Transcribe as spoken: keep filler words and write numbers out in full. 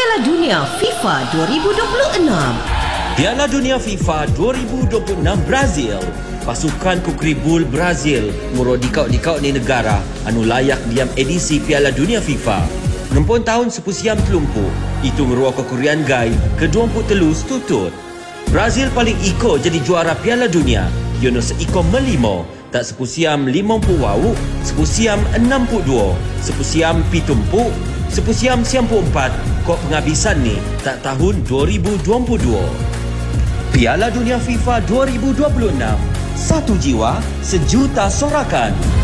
Piala Dunia FIFA dua ribu dua puluh enam. Piala Dunia FIFA dua ribu dua puluh enam Brazil. Pasukan Kukribul Brazil muro dikau-dikau ni negara anu layak diam edisi Piala Dunia FIFA. Nempon tahun sepusiam telumpu, itu ngerua kekurian gai ke dua puluh telu setutut. Brazil paling iko jadi juara Piala Dunia. Yono seiko melimo, tak sepusiam lima puluh wau, sepusiam enam puluh dua, sepusiam pitumpu, sepusiam siam puluh empat, kok penghabisan ni tak tahun dua ribu dua puluh dua. Piala Dunia FIFA dua ribu dua puluh enam. Satu jiwa, sejuta sorakan.